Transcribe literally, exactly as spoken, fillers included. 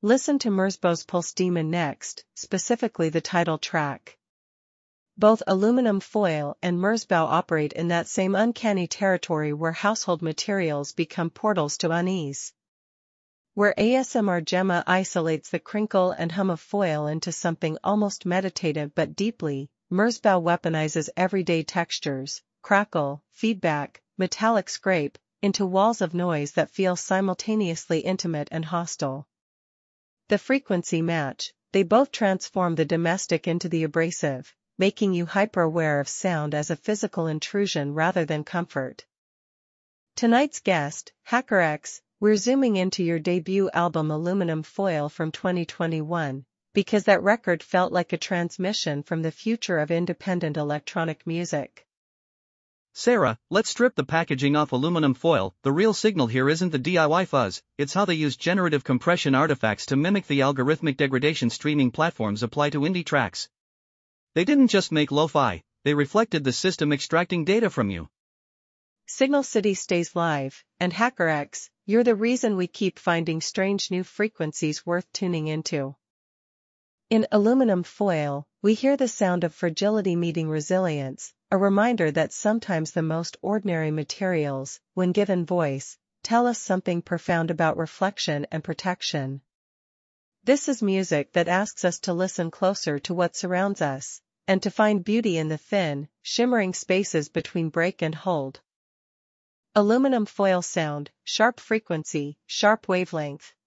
Listen to Merzbow's Pulse Demon next, specifically the title track. Both aluminum foil and Merzbow operate in that same uncanny territory where household materials become portals to unease. Where A S M R Gemma isolates the crinkle and hum of foil into something almost meditative but deeply, Merzbow weaponizes everyday textures, crackle, feedback, metallic scrape, into walls of noise that feel simultaneously intimate and hostile. The frequency match, they both transform the domestic into the abrasive, making you hyper-aware of sound as a physical intrusion rather than comfort. Tonight's guest, HackerX, we're zooming into your debut album Aluminum Foil from twenty twenty-one, because that record felt like a transmission from the future of independent electronic music. Sarah, let's strip the packaging off Aluminum Foil. The real signal here isn't the D I Y fuzz, it's how they use generative compression artifacts to mimic the algorithmic degradation streaming platforms apply to indie tracks. They didn't just make lo-fi, they reflected the system extracting data from you. Signal City stays live, and HackerX, you're the reason we keep finding strange new frequencies worth tuning into. In Aluminum Foil, we hear the sound of fragility meeting resilience, a reminder that sometimes the most ordinary materials, when given voice, tell us something profound about reflection and protection. This is music that asks us to listen closer to what surrounds us, and to find beauty in the thin, shimmering spaces between break and hold. Aluminum Foil sound, sharp frequency, sharp wavelength.